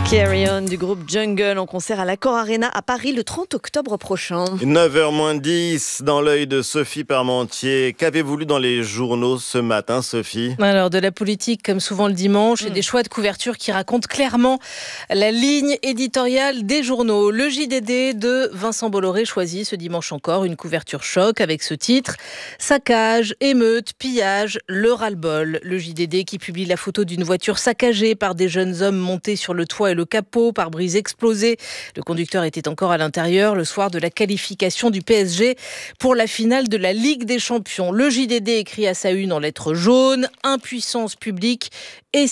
Carry On du groupe Jungle en concert à l'Accor Arena à Paris le 30 octobre prochain. 9h moins 10 dans l'œil de Sophie Parmentier. Qu'avez-vous lu dans les journaux ce matin, Sophie ? Alors, de la politique, comme souvent le dimanche, et des choix de couverture qui racontent clairement la ligne éditoriale des journaux. Le JDD de Vincent Bolloré choisit ce dimanche encore une couverture choc avec ce titre « Saccage, émeute, pillage, le ras-le-bol ». Le JDD qui publie la photo d'une voiture saccagée par des jeunes hommes montés sur le toit et le capot, pare-brise explosé. Le conducteur était encore à l'intérieur le soir de la qualification du PSG pour la finale de la Ligue des Champions. Le JDD écrit à sa une en lettres jaunes « Impuissance publique et